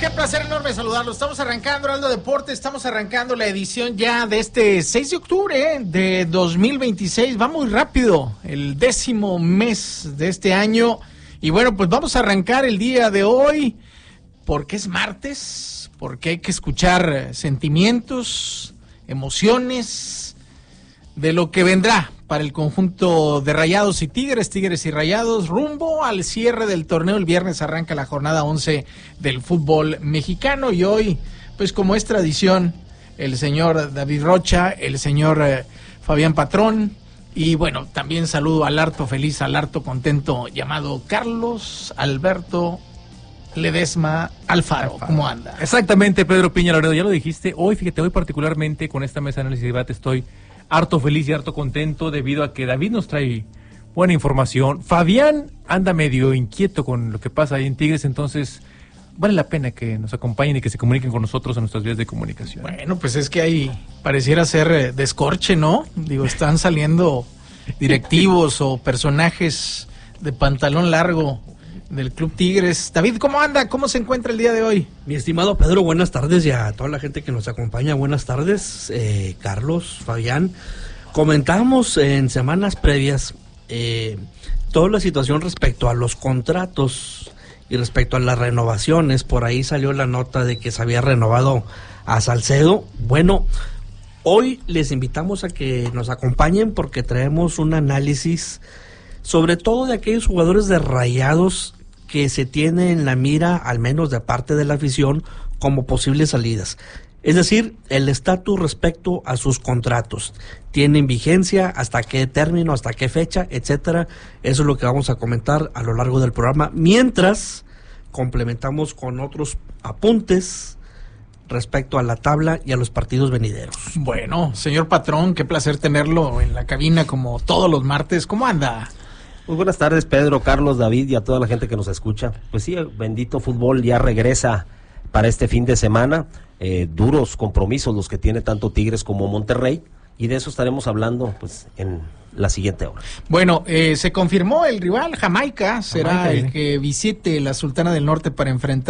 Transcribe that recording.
qué placer enorme saludarlos. Estamos arrancando Heraldo Deportes, estamos arrancando la edición ya de este 6 de octubre de 2026. Va muy rápido, el 10º mes de este año. Y bueno, pues vamos a arrancar el día de hoy porque es martes, porque hay que escuchar sentimientos, emociones de lo que vendrá para el conjunto de Rayados y Tigres y Rayados, rumbo al cierre del torneo. El viernes arranca la jornada 11 del fútbol mexicano y hoy, pues como es tradición, el señor David Rocha, el señor Fabián Patrón y bueno, también saludo al harto feliz, al harto contento llamado Carlos Alberto Ledesma Alfaro. ¿Cómo anda? Exactamente, Pedro Piña Laredo, ya lo dijiste. Hoy, fíjate, hoy particularmente con esta mesa de análisis y debate estoy harto feliz y harto contento debido a que David nos trae buena información. Fabián anda medio inquieto con lo que pasa ahí en Tigres, entonces vale la pena que nos acompañen y que se comuniquen con nosotros en nuestras vías de comunicación. Bueno, pues es que ahí pareciera ser descorche, ¿no? Digo, están saliendo directivos o personajes de pantalón largo del Club Tigres. David, ¿cómo anda? ¿Cómo se encuentra el día de hoy? Mi estimado Pedro, buenas tardes, y a toda la gente que nos acompaña, buenas tardes. Carlos, Fabián, comentábamos en semanas previas toda la situación respecto a los contratos y respecto a las renovaciones. Por ahí salió la nota de que se había renovado a Salcedo. Bueno, hoy les invitamos a que nos acompañen porque traemos un análisis sobre todo de aquellos jugadores de Rayados que se tiene en la mira, al menos de parte de la afición, como posibles salidas. Es decir, el estatus respecto a sus contratos. ¿Tienen vigencia? ¿Hasta qué término? ¿Hasta qué fecha? Etcétera. Eso es lo que vamos a comentar a lo largo del programa. Mientras, complementamos con otros apuntes respecto a la tabla y a los partidos venideros. Bueno, señor Patrón, qué placer tenerlo en la cabina como todos los martes. ¿Cómo anda? Muy buenas tardes, Pedro, Carlos, David y a toda la gente que nos escucha. Pues sí, el bendito fútbol ya regresa para este fin de semana. Duros compromisos los que tiene tanto Tigres como Monterrey, y de eso estaremos hablando pues en la siguiente hora. Bueno, se confirmó el rival, Jamaica será el que visite la Sultana del Norte para enfrentar